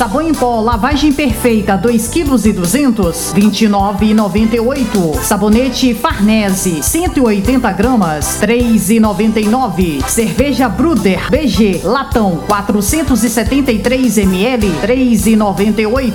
Sabão em pó lavagem perfeita 2,2 kg, R$ 29,98. Sabonete Farnese 180 gramas, R$ 3,99. Cerveja Bruder BG latão 473 ml, R$ 3,98.